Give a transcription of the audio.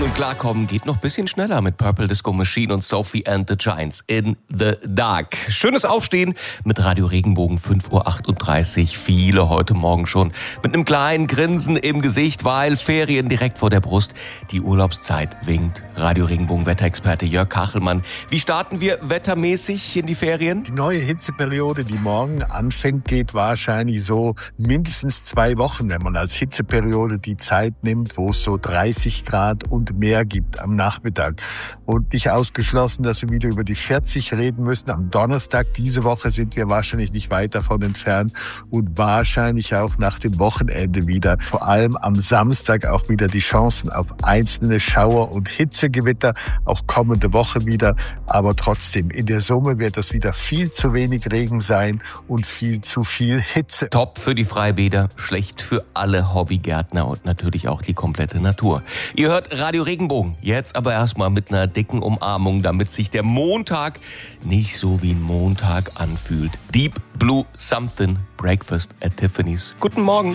Aufstehen und Klarkommen geht noch ein bisschen schneller mit Purple Disco Machine und Sophie and the Giants in the Dark. Schönes Aufstehen mit Radio Regenbogen 5.38 Uhr. Viele heute Morgen schon mit einem kleinen Grinsen im Gesicht, weil Ferien direkt vor der Brust. Die Urlaubszeit winkt. Radio Regenbogen Wetterexperte Jörg Kachelmann. Wie starten wir wettermäßig in die Ferien? Die neue Hitzeperiode, die morgen anfängt, geht wahrscheinlich so mindestens 2 Wochen, wenn man als Hitzeperiode die Zeit nimmt, wo es so 30 Grad und mehr gibt am Nachmittag. Und nicht ausgeschlossen, dass wir wieder über die 40 reden müssen. Am Donnerstag diese Woche sind wir wahrscheinlich nicht weit davon entfernt und wahrscheinlich auch nach dem Wochenende wieder. Vor allem am Samstag auch wieder die Chancen auf einzelne Schauer- und Hitzegewitter, auch kommende Woche wieder. Aber trotzdem, in der Summe wird das wieder viel zu wenig Regen sein und viel zu viel Hitze. Top für die Freibäder, schlecht für alle Hobbygärtner und natürlich auch die komplette Natur. Ihr hört Radio Regenbogen, jetzt aber erstmal mit einer dicken Umarmung, damit sich der Montag nicht so wie ein Montag anfühlt. Deep Blue Something, Breakfast at Tiffany's. Guten Morgen.